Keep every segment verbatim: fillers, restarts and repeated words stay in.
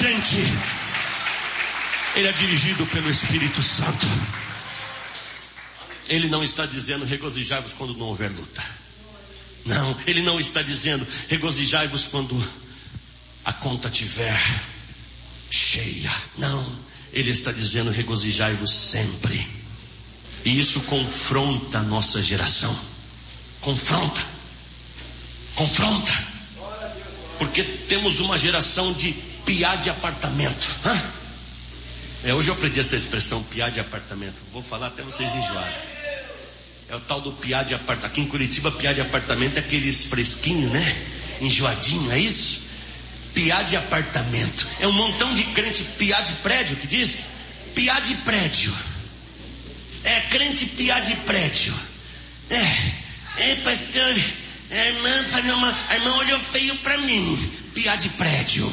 crente. Ele é dirigido pelo Espírito Santo. Ele não está dizendo regozijai-vos quando não houver luta. Não, ele não está dizendo regozijai-vos quando a conta tiver cheia. Não, ele está dizendo regozijai-vos sempre. E isso confronta a nossa geração. Confronta. Confronta. Porque temos uma geração de piá de apartamento. Hã? É, hoje eu aprendi essa expressão, piá de apartamento. Vou falar até vocês enjoarem. É o tal do piá de apartamento. Aqui em Curitiba, piá de apartamento é aqueles fresquinhos, né? Enjoadinho, é isso? Piá de apartamento. É um montão de crente, piá de prédio, que diz? Piá de prédio. É crente piá de prédio. É, é pastor, a irmã falou, uma, a irmã olhou feio pra mim. Piá de prédio.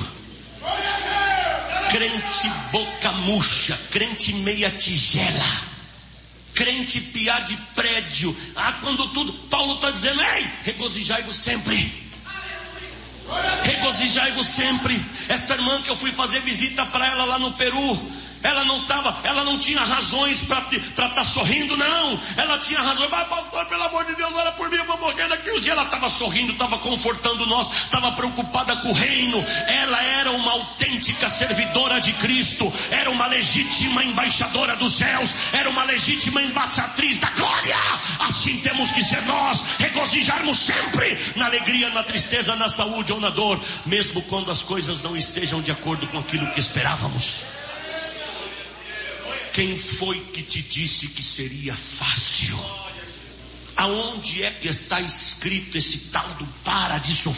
Crente boca murcha, crente meia tigela, crente piá de prédio. Ah, quando tudo, Paulo está dizendo, ei, regozijai-vos sempre. Regozijai-vos sempre. Esta irmã que eu fui fazer visita para ela lá no Peru, ela não tava, ela não tinha razões para estar tá sorrindo, não. Ela tinha razões. Mas pastor, pelo amor de Deus, não era por mim, eu vou morrer daqui uns dias. Ela estava sorrindo, estava confortando nós, estava preocupada com o reino. Ela era uma autêntica servidora de Cristo, era uma legítima embaixadora dos céus, era uma legítima embaixatriz da glória. Assim temos que ser nós, regozijarmos sempre, na alegria, na tristeza, na saúde ou na dor, mesmo quando as coisas não estejam de acordo com aquilo que esperávamos. Quem foi que te disse que seria fácil? Aonde é que está escrito esse tal do para de sofrer?